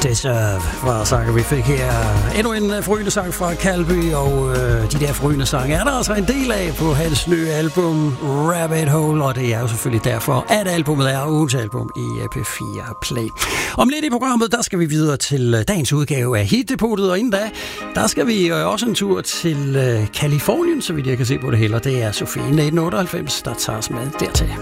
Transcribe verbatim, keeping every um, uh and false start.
Deserve var sangen, vi fik her. Endnu en forrygende sang fra Calby, og øh, de der forrygende sange er der altså en del af på hans nye album Rabbit Hole, og det er jo selvfølgelig derfor, at albumet er ugens album i P fire Play. Om lidt i programmet, der skal vi videre til dagens udgave af Hitdepotet, og inden da, der skal vi øh, også en tur til øh, Kalifornien, så vidt jeg kan se på det hele, og det er Sofie nitten otteoghalvfems, der tager os med dertil.